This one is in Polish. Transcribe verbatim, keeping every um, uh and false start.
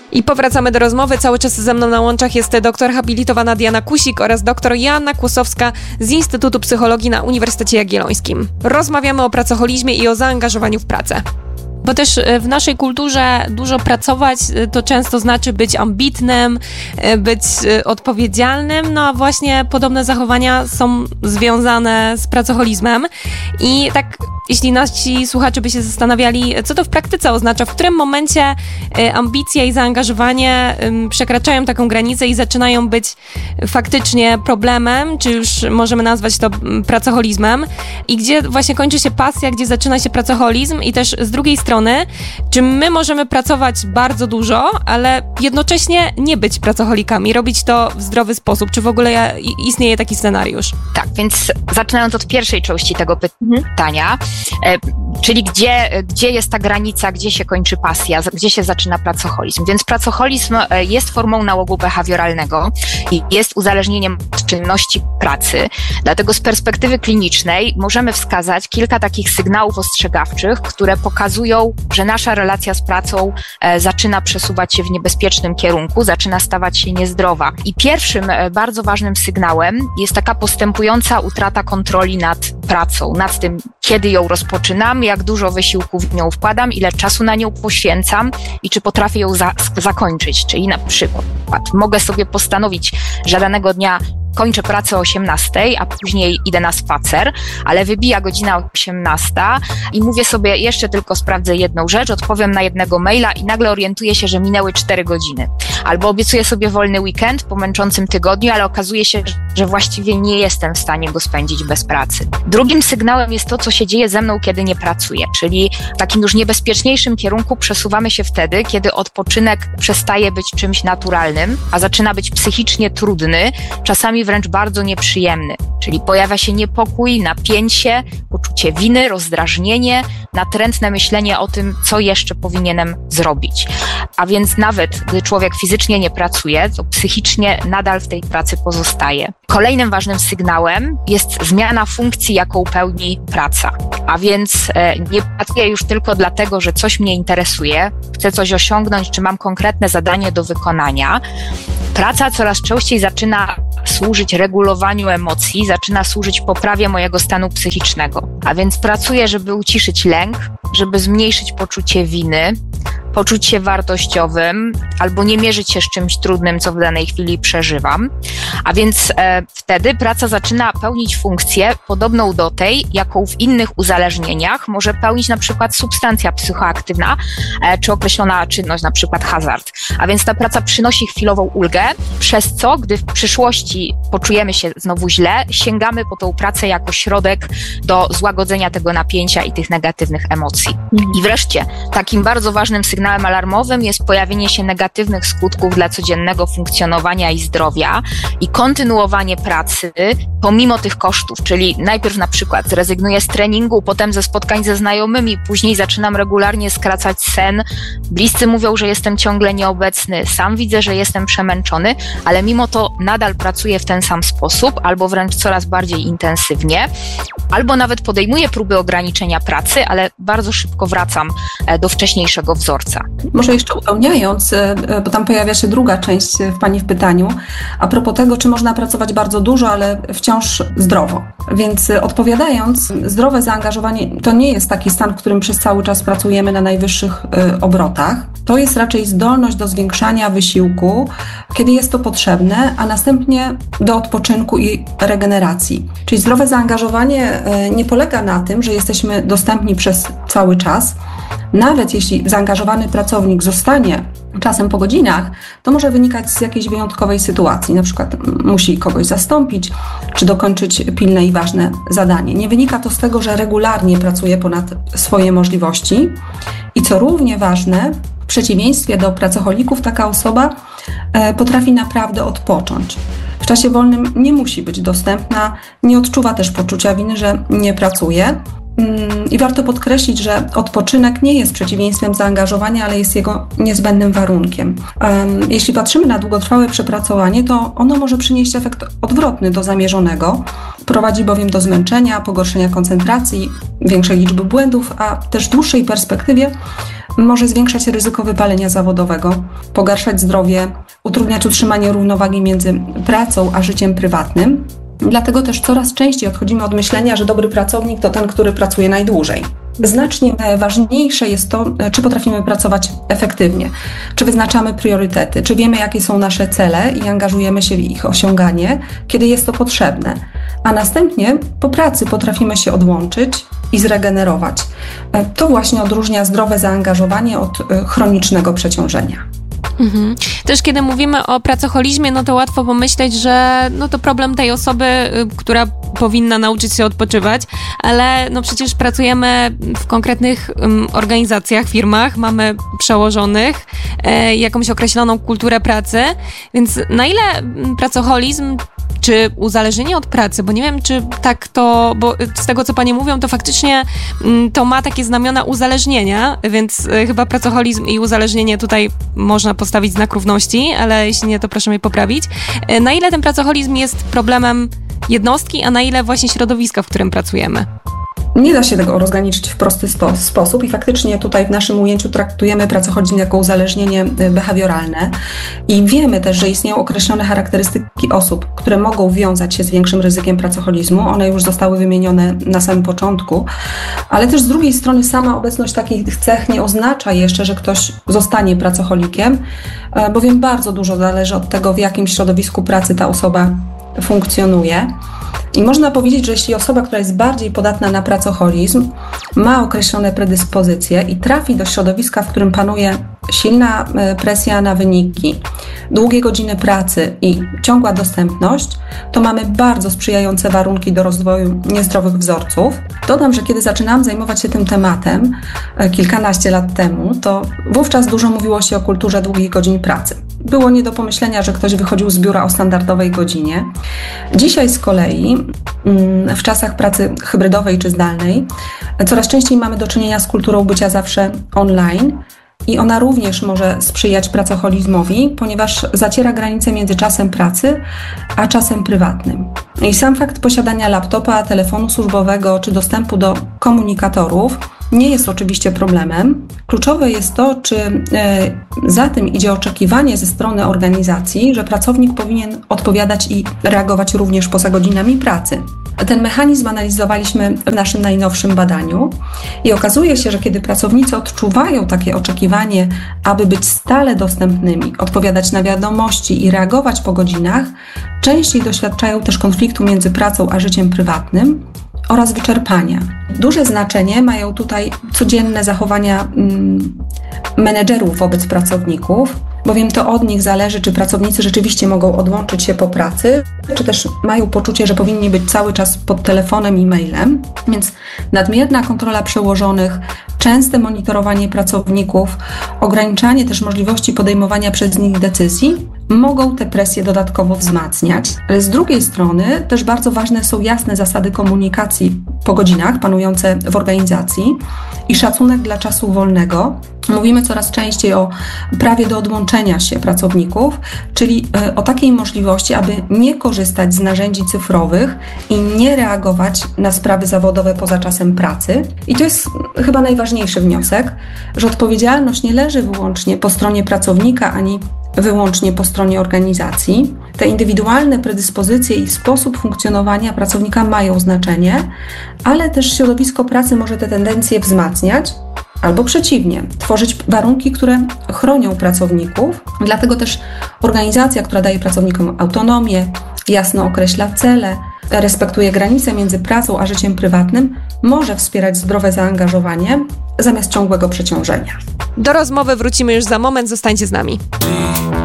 I powracamy do rozmowy. Cały czas ze mną na łączach jest doktor habilitowana Diana Kusik oraz doktor Joanna Kłosowska z Instytutu Psychologii na Uniwersytecie Jagiellońskim. Rozmawiamy o pracoholizmie i o zaangażowaniu w pracę. Bo też w naszej kulturze dużo pracować to często znaczy być ambitnym, być odpowiedzialnym, no a właśnie podobne zachowania są związane z pracoholizmem. I tak, jeśli nasi słuchacze by się zastanawiali, co to w praktyce oznacza, w którym momencie ambicja i zaangażowanie przekraczają taką granicę i zaczynają być faktycznie problemem, czy już możemy nazwać to pracoholizmem, i gdzie właśnie kończy się pasja, gdzie zaczyna się pracoholizm, i też z drugiej strony, czy my możemy pracować bardzo dużo, ale jednocześnie nie być pracoholikami, robić to w zdrowy sposób? Czy w ogóle istnieje taki scenariusz? Tak, więc zaczynając od pierwszej części tego pytania, e, czyli gdzie, gdzie jest ta granica, gdzie się kończy pasja, gdzie się zaczyna pracoholizm. Więc pracoholizm jest formą nałogu behawioralnego i jest uzależnieniem od czynności pracy. Dlatego z perspektywy klinicznej możemy wskazać kilka takich sygnałów ostrzegawczych, które pokazują, że nasza relacja z pracą e, zaczyna przesuwać się w niebezpiecznym kierunku, zaczyna stawać się niezdrowa. I pierwszym e, bardzo ważnym sygnałem jest taka postępująca utrata kontroli nad pracą, nad tym, kiedy ją rozpoczynam, jak dużo wysiłku w nią wkładam, ile czasu na nią poświęcam i czy potrafię ją za- zakończyć. Czyli na przykład mogę sobie postanowić, że danego dnia kończę pracę o osiemnastej, a później idę na spacer, ale wybija godzina osiemnasta i mówię sobie, jeszcze tylko sprawdzę jedną rzecz, odpowiem na jednego maila i nagle orientuję się, że minęły cztery godziny. Albo obiecuję sobie wolny weekend po męczącym tygodniu, ale okazuje się, że właściwie nie jestem w stanie go spędzić bez pracy. Drugim sygnałem jest to, co się dzieje ze mną, kiedy nie pracuję, czyli w takim już niebezpieczniejszym kierunku przesuwamy się wtedy, kiedy odpoczynek przestaje być czymś naturalnym, a zaczyna być psychicznie trudny, czasami wręcz bardzo nieprzyjemny. Czyli pojawia się niepokój, napięcie, poczucie winy, rozdrażnienie, natrętne myślenie o tym, co jeszcze powinienem zrobić. A więc nawet gdy człowiek fizycznie nie pracuje, to psychicznie nadal w tej pracy pozostaje. Kolejnym ważnym sygnałem jest zmiana funkcji, jaką pełni praca. A więc e, nie pracuję już tylko dlatego, że coś mnie interesuje, chcę coś osiągnąć, czy mam konkretne zadanie do wykonania. Praca coraz częściej zaczyna służyć regulowaniu emocji, zaczyna służyć poprawie mojego stanu psychicznego. A więc pracuję, żeby uciszyć lęk, żeby zmniejszyć poczucie winy, poczuć się wartościowym albo nie mierzyć się z czymś trudnym, co w danej chwili przeżywam. A więc e, wtedy praca zaczyna pełnić funkcję podobną do tej, jaką w innych uzależnieniach może pełnić na przykład substancja psychoaktywna e, czy określona czynność, na przykład hazard. A więc ta praca przynosi chwilową ulgę, przez co, gdy w przyszłości poczujemy się znowu źle, sięgamy po tą pracę jako środek do złagodzenia tego napięcia i tych negatywnych emocji. I wreszcie, takim bardzo ważnym sygnałem alarmowym jest pojawienie się negatywnych skutków dla codziennego funkcjonowania i zdrowia i kontynuowanie pracy pomimo tych kosztów, czyli najpierw na przykład zrezygnuję z treningu, potem ze spotkań ze znajomymi, później zaczynam regularnie skracać sen, bliscy mówią, że jestem ciągle nieobecny, sam widzę, że jestem przemęczony, ale mimo to nadal pracuję w ten sam sposób, albo wręcz coraz bardziej intensywnie, albo nawet podejmuję próby ograniczenia pracy, ale bardzo szybko wracam do wcześniejszego wzorca. Może jeszcze upełniając, bo tam pojawia się druga część w Pani w pytaniu, a propos tego, czy można pracować bardzo dużo, ale wciąż zdrowo. Więc odpowiadając, zdrowe zaangażowanie to nie jest taki stan, w którym przez cały czas pracujemy na najwyższych y, obrotach. To jest raczej zdolność do zwiększania wysiłku, kiedy jest to potrzebne, a następnie do odpoczynku i regeneracji. Czyli zdrowe zaangażowanie y, nie polega na tym, że jesteśmy dostępni przez cały czas. Nawet jeśli zaangażowany pracownik zostanie czasem po godzinach, to może wynikać z jakiejś wyjątkowej sytuacji, na przykład musi kogoś zastąpić, czy dokończyć pilne i ważne zadanie. Nie wynika to z tego, że regularnie pracuje ponad swoje możliwości i co równie ważne, w przeciwieństwie do pracocholików, taka osoba potrafi naprawdę odpocząć. W czasie wolnym nie musi być dostępna, nie odczuwa też poczucia winy, że nie pracuje. I warto podkreślić, że odpoczynek nie jest przeciwieństwem zaangażowania, ale jest jego niezbędnym warunkiem. Jeśli patrzymy na długotrwałe przepracowanie, to ono może przynieść efekt odwrotny do zamierzonego. Prowadzi bowiem do zmęczenia, pogorszenia koncentracji, większej liczby błędów, a też w dłuższej perspektywie może zwiększać ryzyko wypalenia zawodowego, pogarszać zdrowie, utrudniać utrzymanie równowagi między pracą a życiem prywatnym. Dlatego też coraz częściej odchodzimy od myślenia, że dobry pracownik to ten, który pracuje najdłużej. Znacznie ważniejsze jest to, czy potrafimy pracować efektywnie, czy wyznaczamy priorytety, czy wiemy, jakie są nasze cele i angażujemy się w ich osiąganie, kiedy jest to potrzebne. A następnie po pracy potrafimy się odłączyć i zregenerować. To właśnie odróżnia zdrowe zaangażowanie od chronicznego przeciążenia. Mhm. Też kiedy mówimy o pracoholizmie, no to łatwo pomyśleć, że no to problem tej osoby, która powinna nauczyć się odpoczywać, ale no przecież pracujemy w konkretnych um, organizacjach, firmach, mamy przełożonych, e, jakąś określoną kulturę pracy, więc na ile pracoholizm czy uzależnienie od pracy, bo nie wiem, czy tak to, bo z tego, co panie mówią, to faktycznie to ma takie znamiona uzależnienia, więc chyba pracoholizm i uzależnienie tutaj można postawić znak równości, ale jeśli nie, to proszę mnie poprawić. Na ile ten pracoholizm jest problemem jednostki, a na ile właśnie środowiska, w którym pracujemy? Nie da się tego rozgraniczyć w prosty spo- sposób i faktycznie tutaj w naszym ujęciu traktujemy pracoholizm jako uzależnienie behawioralne i wiemy też, że istnieją określone charakterystyki osób, które mogą wiązać się z większym ryzykiem pracoholizmu. One już zostały wymienione na samym początku, ale też z drugiej strony sama obecność takich cech nie oznacza jeszcze, że ktoś zostanie pracocholikiem, bowiem bardzo dużo zależy od tego, w jakim środowisku pracy ta osoba funkcjonuje. I można powiedzieć, że jeśli osoba, która jest bardziej podatna na pracoholizm, ma określone predyspozycje i trafi do środowiska, w którym panuje silna presja na wyniki, długie godziny pracy i ciągła dostępność, to mamy bardzo sprzyjające warunki do rozwoju niezdrowych wzorców. Dodam, że kiedy zaczynałam zajmować się tym tematem kilkanaście lat temu, to wówczas dużo mówiło się o kulturze długich godzin pracy. Było nie do pomyślenia, że ktoś wychodził z biura o standardowej godzinie. Dzisiaj z kolei, w czasach pracy hybrydowej czy zdalnej, coraz częściej mamy do czynienia z kulturą bycia zawsze online i ona również może sprzyjać pracoholizmowi, ponieważ zaciera granicę między czasem pracy a czasem prywatnym. I sam fakt posiadania laptopa, telefonu służbowego czy dostępu do komunikatorów nie jest oczywiście problemem. Kluczowe jest to, czy y, za tym idzie oczekiwanie ze strony organizacji, że pracownik powinien odpowiadać i reagować również poza godzinami pracy. Ten mechanizm analizowaliśmy w naszym najnowszym badaniu i okazuje się, że kiedy pracownicy odczuwają takie oczekiwanie, aby być stale dostępnymi, odpowiadać na wiadomości i reagować po godzinach, częściej doświadczają też konfliktu między pracą a życiem prywatnym oraz wyczerpania. Duże znaczenie mają tutaj codzienne zachowania mm, menedżerów wobec pracowników, bowiem to od nich zależy, czy pracownicy rzeczywiście mogą odłączyć się po pracy, czy też mają poczucie, że powinni być cały czas pod telefonem i mailem. Więc nadmierna kontrola przełożonych, częste monitorowanie pracowników, ograniczanie też możliwości podejmowania przez nich decyzji mogą tę presję dodatkowo wzmacniać. Ale z drugiej strony też bardzo ważne są jasne zasady komunikacji po godzinach panujące w organizacji i szacunek dla czasu wolnego. Mówimy coraz częściej o prawie do odłączenia się pracowników, czyli o takiej możliwości, aby nie korzystać z narzędzi cyfrowych i nie reagować na sprawy zawodowe poza czasem pracy. I to jest chyba najważniejszy wniosek, że odpowiedzialność nie leży wyłącznie po stronie pracownika, ani wyłącznie po stronie organizacji. Te indywidualne predyspozycje i sposób funkcjonowania pracownika mają znaczenie, ale też środowisko pracy może te tendencje wzmacniać, albo przeciwnie, tworzyć warunki, które chronią pracowników. Dlatego też organizacja, która daje pracownikom autonomię, jasno określa cele, respektuje granice między pracą a życiem prywatnym, może wspierać zdrowe zaangażowanie zamiast ciągłego przeciążenia. Do rozmowy wrócimy już za moment, zostańcie z nami.